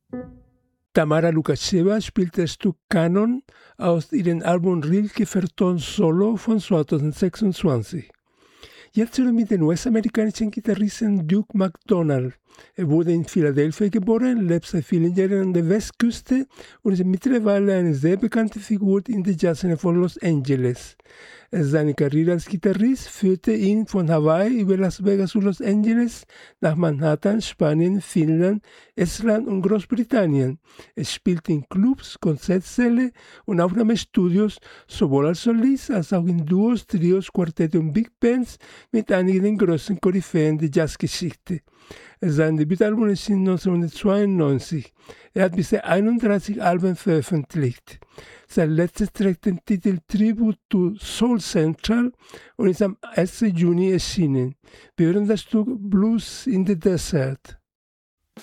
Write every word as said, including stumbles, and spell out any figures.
Tamara Lukasheva spielt das Stück Kanon aus ihrem Album Rilke vertont Solo von zweitausendsechsundzwanzig. Jetzt hören wir den U S-amerikanischen Gitarristen Duke McDonald. Er wurde in Philadelphia geboren, lebt seit vielen Jahren an der Westküste und ist mittlerweile eine sehr bekannte Figur in der Jazzszene von Los Angeles. Seine Karriere als Gitarrist führte ihn von Hawaii über Las Vegas zu Los Angeles nach Manhattan, Spanien, Finnland, Estland und Großbritannien. Er spielte in Clubs, Konzertsäle und Aufnahmestudios, sowohl als Solist als auch in Duos, Trios, Quartette und Big Bands mit einigen der größten Koryphäen der Jazzgeschichte. Sein Debütalbum erschien neunzehnhundertzweiundneunzig. Er hat bisher einunddreißig Alben veröffentlicht. Sein letztes trägt den Titel Tribute to Soul Central und ist am ersten Juni erschienen. Wir hören das Stück Blues in the Desert.